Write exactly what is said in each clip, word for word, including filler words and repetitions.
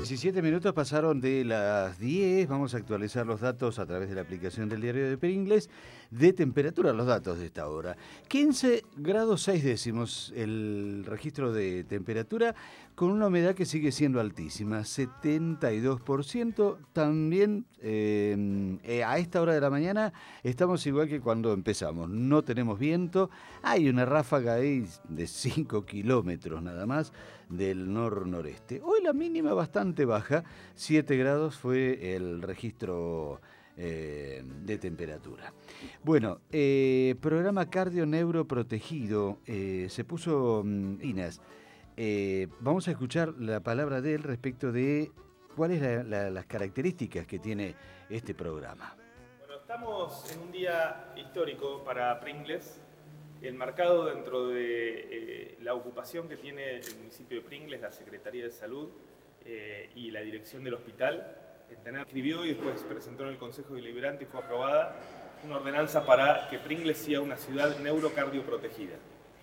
diecisiete minutos pasaron de las diez, vamos a actualizar los datos a través de la aplicación del diario de Pringles, de temperatura, los datos de esta hora. quince grados seis décimos el registro de temperatura, con una humedad que sigue siendo altísima, setenta y dos por ciento. También eh, eh, a esta hora de la mañana estamos igual que cuando empezamos, no tenemos viento, hay una ráfaga ahí de cinco kilómetros nada más del nor-noreste. Hoy la mínima bastante baja, siete grados fue el registro eh, de temperatura. Bueno, eh, programa cardio-neuro-protegido, eh, se puso mm, Inas. Eh, vamos a escuchar la palabra de él respecto de cuáles son la, la, las características que tiene este programa. Bueno, estamos en un día histórico para Pringles, enmarcado dentro de eh, la ocupación que tiene el municipio de Pringles, la Secretaría de Salud eh, y la dirección del hospital. En tener, escribió y después presentó en el Consejo Deliberante y fue aprobada una ordenanza para que Pringles sea una ciudad neurocardioprotegida.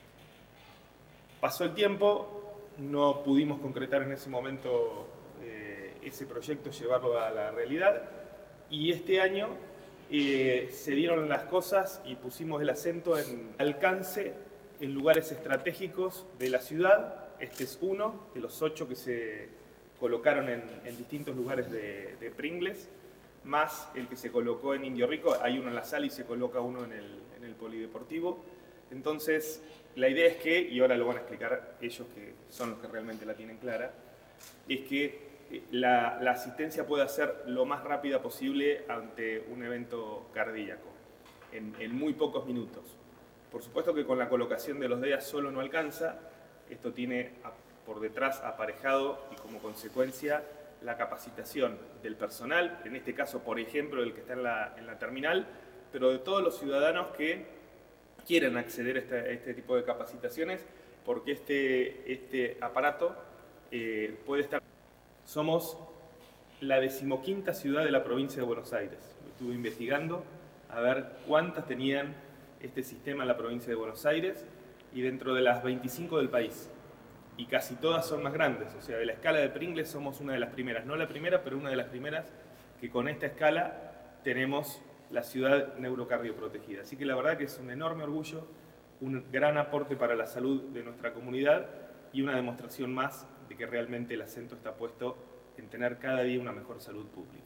Pasó el tiempo, no pudimos concretar en ese momento eh, ese proyecto, llevarlo a la realidad, y este año Eh, se dieron las cosas y pusimos el acento en alcance en lugares estratégicos de la ciudad. Este es uno de los ocho que se colocaron en, en distintos lugares de, de Pringles, más el que se colocó en Indio Rico. Hay uno en la sala y se coloca uno en el, en el polideportivo. Entonces, la idea es que, y ahora lo van a explicar ellos que son los que realmente la tienen clara, es que La, la asistencia pueda ser lo más rápida posible ante un evento cardíaco, en, en muy pocos minutos. Por supuesto que con la colocación de los D E A solo no alcanza, esto tiene por detrás aparejado y como consecuencia la capacitación del personal, en este caso, por ejemplo, el que está en la, en la terminal, pero de todos los ciudadanos que quieren acceder a este, a este tipo de capacitaciones, porque este, este aparato eh, puede estar... Somos la decimoquinta ciudad de la provincia de Buenos Aires. Estuve investigando a ver cuántas tenían este sistema en la provincia de Buenos Aires y dentro de las veinticinco del país. Y casi todas son más grandes. O sea, de la escala de Pringles somos una de las primeras. No la primera, pero una de las primeras que con esta escala tenemos la ciudad neurocardioprotegida. Así que la verdad que es un enorme orgullo, un gran aporte para la salud de nuestra comunidad y una demostración más de que realmente el acento está puesto en tener cada día una mejor salud pública.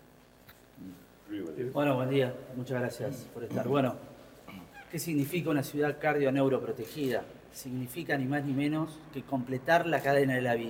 Bueno, buen día. Muchas gracias por estar. Bueno, ¿qué significa una ciudad cardio-neuroprotegida? Significa ni más ni menos que completar la cadena de la vida.